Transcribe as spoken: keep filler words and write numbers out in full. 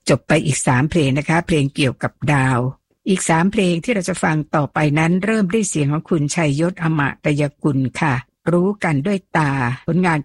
จบไปอีกสามเพลงนะคะเพลงเกี่ยวกับดาวอีกสามเพลงที่เราจะฟังต่อไปนั้นเริ่มด้วยเสียงของคุณชัยยศอมตยกุลค่ะรู้กันด้วยตาผลงาน